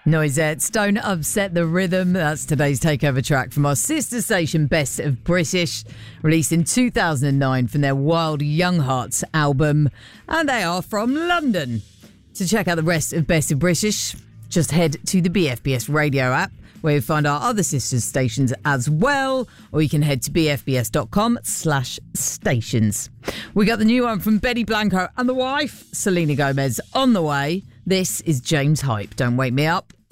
Noisettes, Don't Upset the Rhythm. That's today's takeover track from our sister station, Best of British, released in 2009 from their Wild Young Hearts album. And they are from London. To check out the rest of Best of British, just head to the BFBS radio app, where you'll find our other sister stations as well, or you can head to bfbs.com/stations. We got the new one from Benny Blanco and the wife, Selena Gomez, on the way. This is James Hype. Don't Wake Me Up.